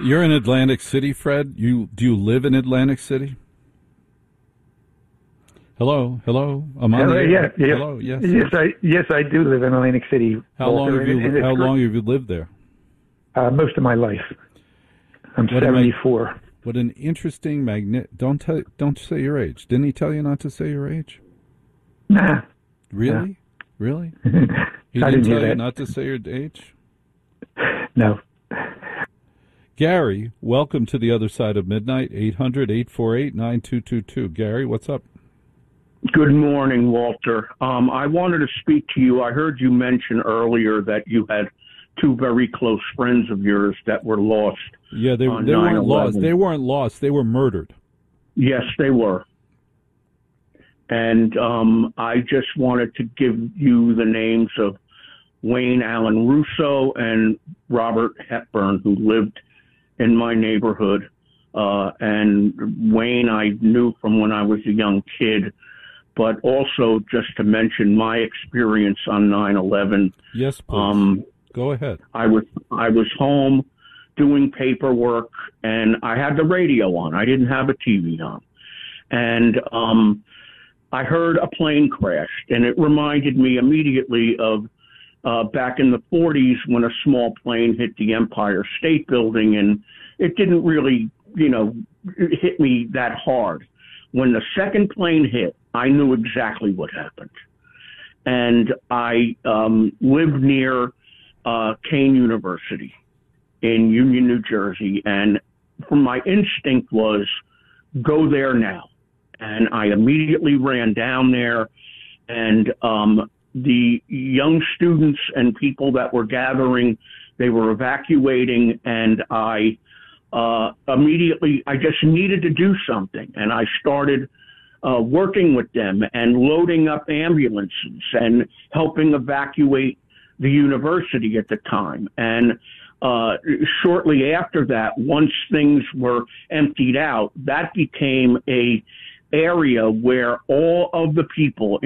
You're in Atlantic City, Fred. Do you live in Atlantic City? Hello. I'm on the air. Yeah, yes. Hello. Yes. Yes, I do live in Atlantic City. How long have you lived there? Most of my life. I'm 74. What an interesting Don't say your age. Didn't he tell you not to say your age? Nah. Really? Nah. Really? He I didn't didn't tell hear you that. not to say your age? No. Gary, welcome to the other side of midnight. 800-848-9222. Gary, what's up? Good morning, Walter. I wanted to speak to you. I heard you mention earlier that you had two very close friends of yours that were lost. Yeah, they weren't lost. They weren't lost. They were murdered. Yes, they were. And I just wanted to give you the names of Wayne Allen Russo and Robert Hepburn, who lived in my neighborhood. And Wayne I knew from when I was a young kid, but also just to mention my experience on 9/11. Yes, please. Go ahead. I was home doing paperwork, and I had the radio on. I didn't have a TV on. And I heard a plane crashed, and it reminded me immediately of back in the 40s when a small plane hit the Empire State Building, and it didn't really, hit me that hard. When the second plane hit, I knew exactly what happened. And I lived near Kane University in Union, New Jersey, and my instinct was, go there now. And I immediately ran down there, and the young students and people that were gathering, they were evacuating, and I just needed to do something. And I started working with them and loading up ambulances and helping evacuate the university at the time. And shortly after that, once things were emptied out, that became a area where all of the people